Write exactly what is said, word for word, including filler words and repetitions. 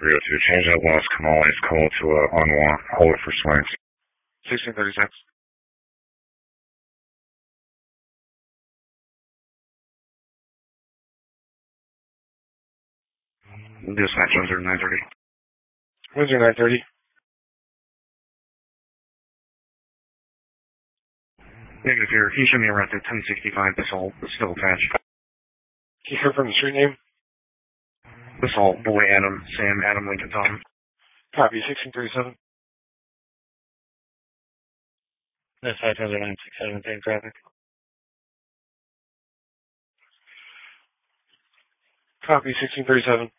three oh two. Change that last canalize call to a on one. Hold it for swings. sixteen thirty-six. Dispatch Windsor nine thirty. Windsor nine thirty. Negative here. He should be around at ten sixty-five. This all still attached. Can you confirm the street name? This all boy Adam, Sam, Adam, Lincoln, Tom. Copy, sixteen thirty-seven. That's five hundred nine six seven, same traffic. Copy, sixteen thirty-seven.